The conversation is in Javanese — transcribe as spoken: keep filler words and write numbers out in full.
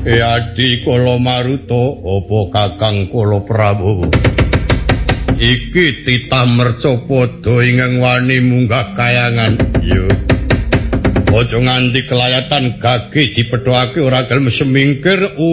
E adi kula Maruta apa Kakang kula Prabowo. Iki titah merca padha ingkang wani munggah kayangan. Yo. Aja nganti kelayatan gage dipethokake ora gelem semingkir.